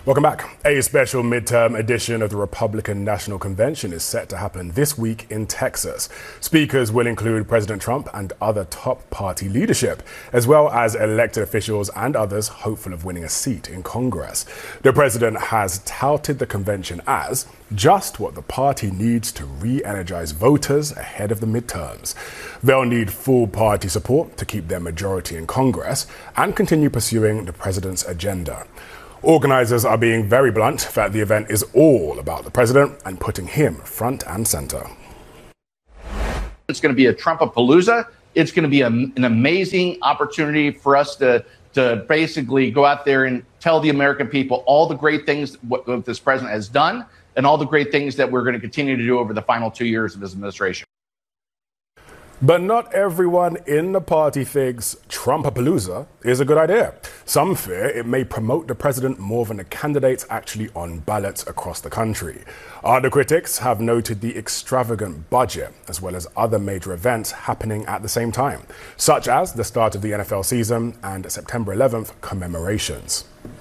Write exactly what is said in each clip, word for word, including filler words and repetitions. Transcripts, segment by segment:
Welcome back. A special midterm edition of the Republican National Convention is set to happen this week in Texas. Speakers will include President Trump and other top party leadership, as well as elected officials and others hopeful of winning a seat in Congress. The president has touted the convention as just what the party needs to re-energize voters ahead of the midterms. They'll need full party support to keep their majority in Congress and continue pursuing the president's agenda. Organizers are being very blunt that the event is all about the president and putting him front and center. It's going to be a Trumpapalooza. It's going to be a, an amazing opportunity for us to, to basically go out there and tell the American people all the great things what, what this president has done and all the great things that we're going to continue to do over the final two years of his administration. But not everyone in the party thinks Trumpapalooza is a good idea. Some fear it may promote the president more than the candidates actually on ballots across the country. Other critics have noted the extravagant budget, as well as other major events happening at the same time, such as the start of the N F L season and September eleventh commemorations.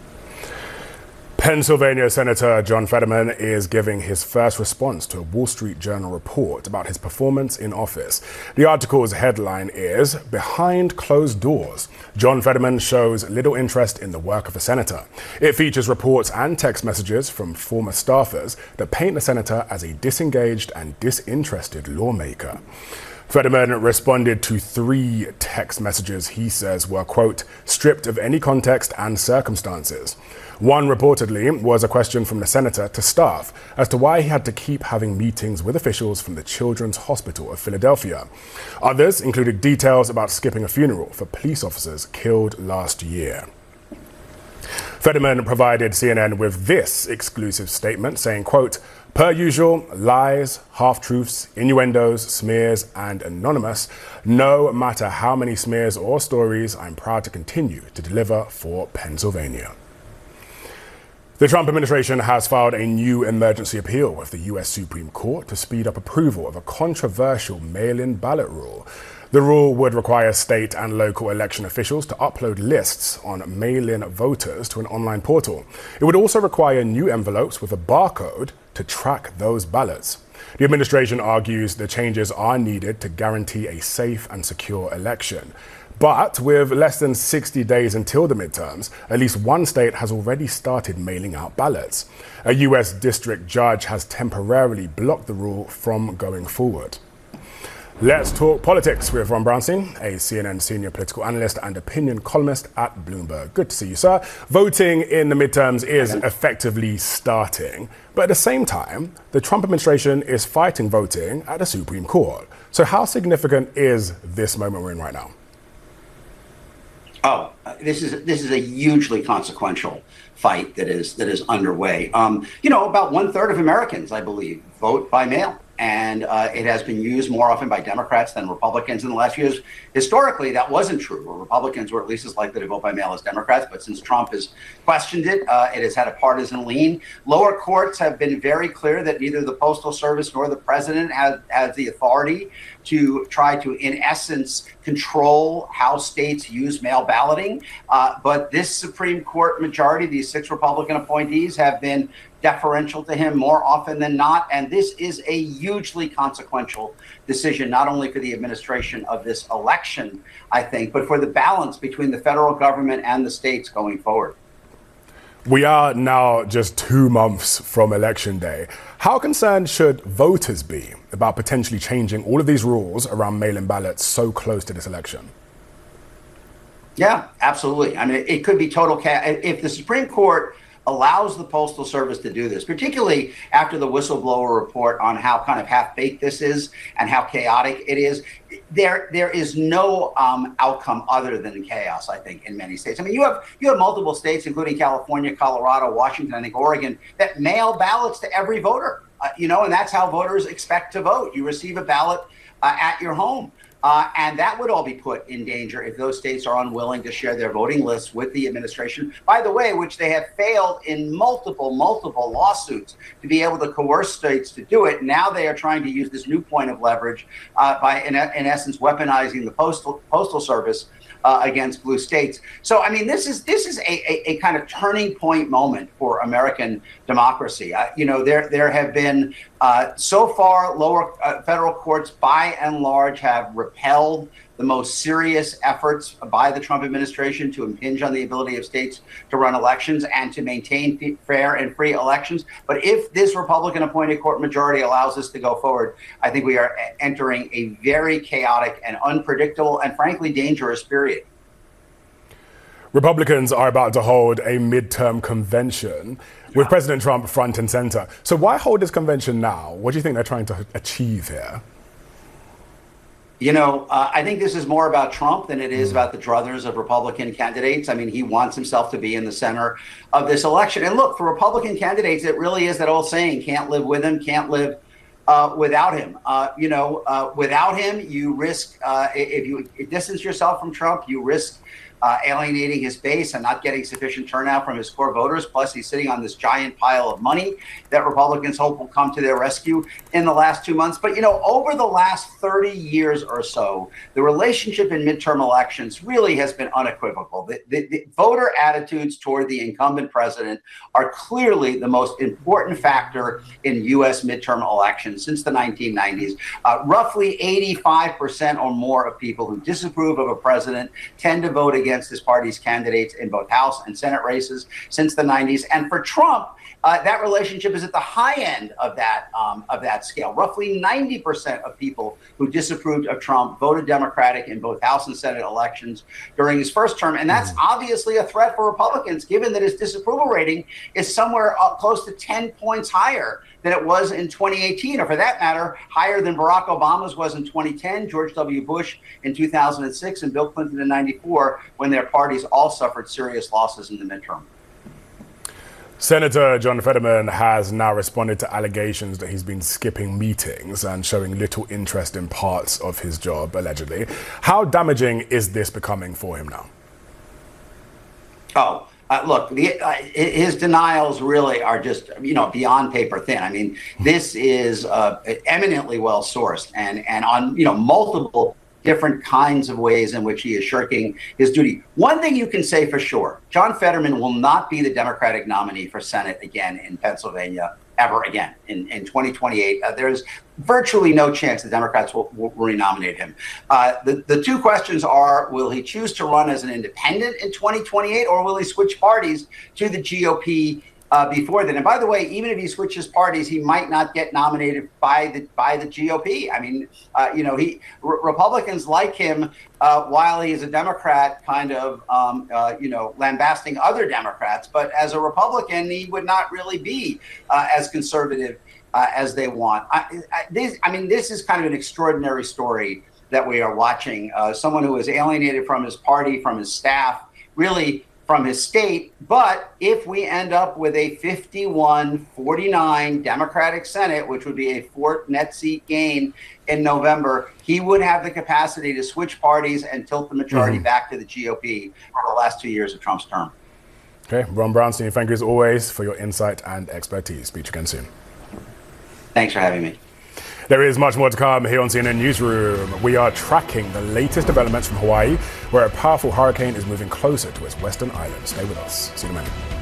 Pennsylvania Senator John Fetterman is giving his first response to a Wall Street Journal report about his performance in office. The article's headline is, "Behind Closed Doors, John Fetterman shows little interest in the work of a senator." It features reports and text messages from former staffers that paint the senator as a disengaged and disinterested lawmaker. Fetterman responded to three text messages he says were, quote, stripped of any context and circumstances. One reportedly was a question from the senator to staff as to why he had to keep having meetings with officials from the Children's Hospital of Philadelphia. Others included details about skipping a funeral for police officers killed last year. Fetterman provided C N N with this exclusive statement saying, quote, per usual, lies, half-truths, innuendos, smears, and anonymous. No matter how many smears or stories, I'm proud to continue to deliver for Pennsylvania. The Trump administration has filed a new emergency appeal with the U S Supreme Court to speed up approval of a controversial mail-in ballot rule. The rule would require state and local election officials to upload lists on mail-in voters to an online portal. It would also require new envelopes with a barcode to track those ballots. The administration argues the changes are needed to guarantee a safe and secure election. But with less than sixty days until the midterms, at least one state has already started mailing out ballots. A U S district judge has temporarily blocked the rule from going forward. Let's talk politics with Ron Brownstein, a C N N senior political analyst and opinion columnist at Bloomberg. Good to see you, sir. Voting in the midterms is effectively starting, but at the same time, the Trump administration is fighting voting at the Supreme Court. So how significant is this moment we're in right now? Oh, this is this is a hugely consequential fight that is that is underway. Um, you know, about one third of Americans, I believe, vote by mail. And uh, it has been used more often by Democrats than Republicans in the last few years. Historically, that wasn't true. Republicans were at least as likely to vote by mail as Democrats. But since Trump has questioned it, uh, it has had a partisan lean. Lower courts have been very clear that neither the Postal Service nor the president has, has the authority to try to, in essence, control how states use mail balloting. Uh, but this Supreme Court majority, these six Republican appointees, have been deferential to him more often than not. And this is a hugely consequential decision, not only for the administration of this election, I think, but for the balance between the federal government and the states going forward. We are now just two months from Election Day. How concerned should voters be about potentially changing all of these rules around mail-in ballots so close to this election? Yeah, absolutely. I mean, it could be total chaos. If the Supreme Court allows the Postal Service to do this, particularly after the whistleblower report on how kind of half-baked this is and how chaotic it is, there there is no um, outcome other than chaos, I think, in many states. I mean, you have you have multiple states, including California, Colorado, Washington, I think Oregon, that mail ballots to every voter, uh, you know, and that's how voters expect to vote. You receive a ballot uh, at your home. Uh, and that would all be put in danger if those states are unwilling to share their voting lists with the administration, by the way, which they have failed in multiple, multiple lawsuits to be able to coerce states to do it. Now they are trying to use this new point of leverage uh, by, in, in essence, weaponizing the postal postal service uh, against blue states. So, I mean, this is this is a, a, a kind of turning point moment for American democracy. Uh, you know, there there have been uh, so far lower uh, federal courts, by and large, have repelled the most serious efforts by the Trump administration to impinge on the ability of states to run elections and to maintain f- fair and free elections. But if this Republican-appointed court majority allows us to go forward, I think we are entering a very chaotic and unpredictable and frankly dangerous period. Republicans are about to hold a midterm convention with President Trump front and center. So why hold this convention now? What do you think they're trying to achieve here? You know, uh, I think this is more about Trump than it is about the druthers of Republican candidates. I mean, he wants himself to be in the center of this election. And look, for Republican candidates, it really is that old saying, can't live with him, can't live uh, without him. Uh, you know, uh, without him, you risk, uh, if you distance yourself from Trump, you risk Uh, alienating his base and not getting sufficient turnout from his core voters. Plus, he's sitting on this giant pile of money that Republicans hope will come to their rescue in the last two months. But, you know, over the last thirty years or so, the relationship in midterm elections really has been unequivocal. The, the, the voter attitudes toward the incumbent president are clearly the most important factor in U S midterm elections since the nineteen nineties. Uh, roughly eighty-five percent or more of people who disapprove of a president tend to vote against against his party's candidates in both House and Senate races since the nineties. And for Trump, uh, that relationship is at the high end of that um, of that scale. Roughly ninety percent of people who disapproved of Trump voted Democratic in both House and Senate elections during his first term. And that's obviously a threat for Republicans, given that his disapproval rating is somewhere up close to ten points higher than it was in twenty eighteen, or for that matter, higher than Barack Obama's was in twenty ten, George W. Bush in two thousand six, and Bill Clinton in ninety-four, when their parties all suffered serious losses in the midterm. Senator John Fetterman has now responded to allegations that he's been skipping meetings and showing little interest in parts of his job, allegedly. How damaging is this becoming for him now? Oh, Uh, look, the, uh, his denials really are just, you know, beyond paper thin. I mean, this is uh, eminently well sourced and, and on, you know, multiple different kinds of ways in which he is shirking his duty. One thing you can say for sure, John Fetterman will not be the Democratic nominee for Senate again in Pennsylvania ever again in, in twenty twenty-eight. Uh, there's virtually no chance the Democrats will, will renominate him. Uh, the, the two questions are, will he choose to run as an independent in twenty twenty-eight, or will he switch parties to the G O P uh, before then? And by the way, even if he switches parties, he might not get nominated by the by the G O P. I mean, uh, you know, he r- Republicans like him uh, while he is a Democrat, kind of, um, uh, you know, lambasting other Democrats. But as a Republican, he would not really be uh, as conservative uh, as they want. I, I, this, I mean, this is kind of an extraordinary story that we are watching. Uh, someone who is alienated from his party, from his staff, really from his state. But if we end up with a fifty-one forty-nine Democratic Senate, which would be a fourth net seat gain in November, he would have the capacity to switch parties and tilt the majority mm-hmm. back to the G O P for the last two years of Trump's term. Okay, Ron Brownstein, thank you as always for your insight and expertise. Speak to you again soon. Thanks for having me. There is much more to come here on C N N Newsroom. We are tracking the latest developments from Hawaii, where a powerful hurricane is moving closer to its western island. Stay with us. See you in a minute.